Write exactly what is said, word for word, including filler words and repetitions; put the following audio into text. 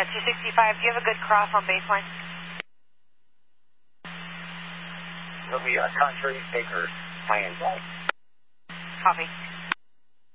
At two sixty-five, do you have a good cross on baseline? It'll be a country acres, plan right. Copy.